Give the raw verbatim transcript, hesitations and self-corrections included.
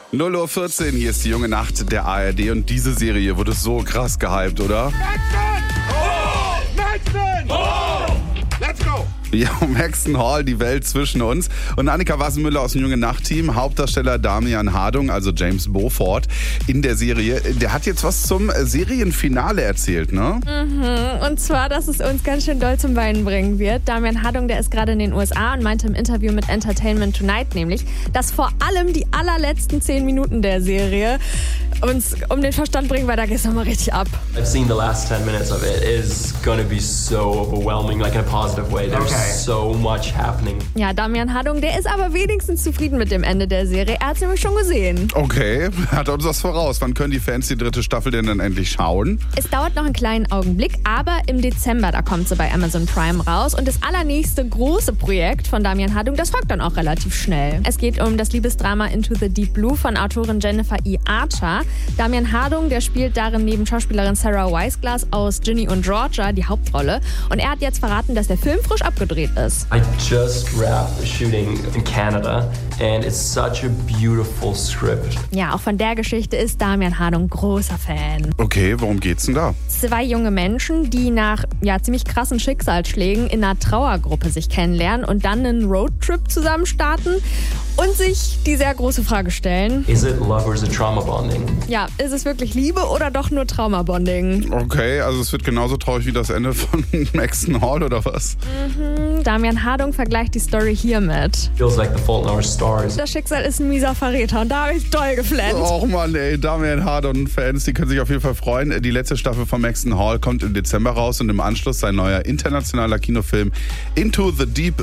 null Uhr vierzehn, hier ist die junge Nacht der A R D und diese Serie wurde so krass gehypt, oder? Oh! Maxton! Oh! Let's go! Ja, Maxton Hall, die Welt zwischen uns. Und Annika Wassenmüller aus dem junge Nacht-Team, Hauptdarsteller Damian Hardung, also James Beaufort, in der Serie. Der hat jetzt was zum Serienfinale erzählt, ne? Mhm. Und zwar, dass es uns ganz schön doll zum Weinen bringen wird. Damian Hardung, der ist gerade in den U S A und meinte im Interview mit Entertainment Tonight nämlich, dass vor allem die allerletzten zehn Minuten der Serie uns um den Verstand bringen, weil da geht's nochmal richtig ab. I've seen the last ten minutes of it. It is gonna be so overwhelming, like in a positive way. There's okay. so much happening. Ja, Damian Hardung, der ist aber wenigstens zufrieden mit dem Ende der Serie. Er hat's nämlich schon gesehen. Okay, hat uns was voraus. Wann können die Fans die dritte Staffel denn dann endlich schauen? Es dauert noch einen kleinen Augenblick, aber im Dezember, da kommt sie bei Amazon Prime raus. Und das allernächste große Projekt von Damian Hardung, das folgt dann auch relativ schnell. Es geht um das Liebesdrama Into the Deep Blue von Autorin Jennifer E. Archer. Damian Hardung, der spielt darin neben Schauspielerin Sarah Weisglass aus Ginny und Georgia die Hauptrolle. Und er hat jetzt verraten, dass der Film frisch abgedreht ist. I just wrapped the shooting in Canada and it's such a beautiful script. Ja, auch von der Geschichte ist Damian Hardung großer Fan. Okay, worum geht's denn da? Zwei junge Menschen, die nach ja, ziemlich krassen Schicksalsschlägen in einer Trauergruppe sich kennenlernen und dann einen Roadtrip zusammen starten und sich die sehr große Frage stellen. Is it love or is it trauma bonding? Ja, ist es wirklich Liebe oder doch nur Trauma-Bonding? Okay, also es wird genauso traurig wie das Ende von Maxton Hall oder was? Mhm, Damian Hardung vergleicht die Story hiermit. Feels like the fault in our stars. Das Schicksal ist ein mieser Verräter und da habe ich doll geflennt. Och Mann, ey, Damian Hardung-Fans, die können sich auf jeden Fall freuen. Die letzte Staffel von Maxton Hall kommt im Dezember raus und im Anschluss sein neuer internationaler Kinofilm Into the Deep